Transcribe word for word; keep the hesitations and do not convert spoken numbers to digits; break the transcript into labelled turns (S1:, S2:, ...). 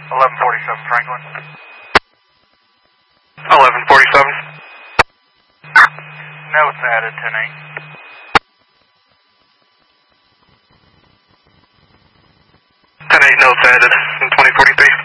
S1: eleven forty-seven Franklin.
S2: eleven forty-seven.
S1: Notes added, ten eight.
S2: ten eight notes added in twenty forty-three.